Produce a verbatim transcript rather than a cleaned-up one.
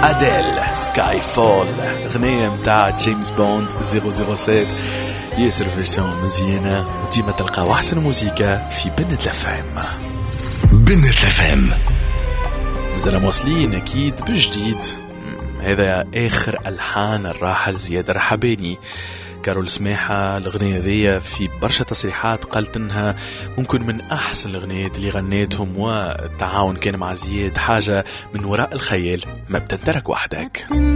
أديل سكاي فول، غنية متاع جيمس بوند صفر صفر سبعة، ياسر فيرسيون مزيانة، وديما تلقى أحسن موسيقى في بنة لفام. بنة لفام مازال موصلين أكيد بجديد. هذا آخر ألحان الراحل زياد الرحباني. كارول سماحة الأغنية ذي في برشا تصريحات قالت إنها ممكن من أحسن الأغنيات اللي غنيتهم، والتعاون كان مع زياد حاجة من وراء الخيال، ما بتنترك وحدك.